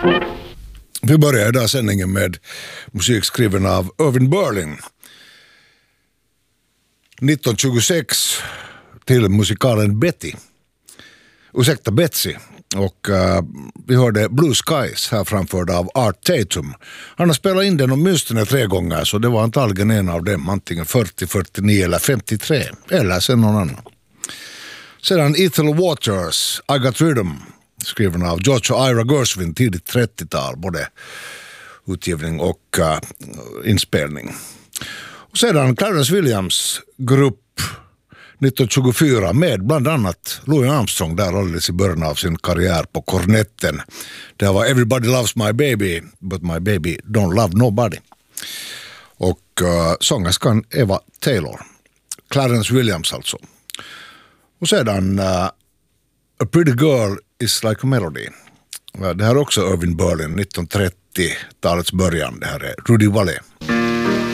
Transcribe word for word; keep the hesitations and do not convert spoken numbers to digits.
Vi börjar idag sändningen med musik skriven av Irving Berlin. nitton tjugosex till musikalen Betty. Ursäkta, Betsy. Och uh, vi hörde Blue Skies här framförd av Art Tatum. Han har spelat in den åtminstone tre gånger, så det var antagligen en av dem, antingen fyrtio, fyrtionio eller femtiotre, eller sen någon annan. Sedan Ethel Waters, I Got Rhythm, skriven av George och Ira Gershwin, tidigt trettiotal, både utgivning och uh, inspelning. Och sedan Clarence Williams grupp nitton tjugofyra med bland annat Louis Armstrong där alldeles i början av sin karriär på kornetten. Det var Everybody Loves My Baby, but my baby don't love nobody. Och uh, sångerskan Eva Taylor. Clarence Williams alltså. Och sedan uh, A Pretty Girl is Like a Melody. Det här är också Irving Berlin, nitton trettio-talets början. Det här är Rudy Vallee.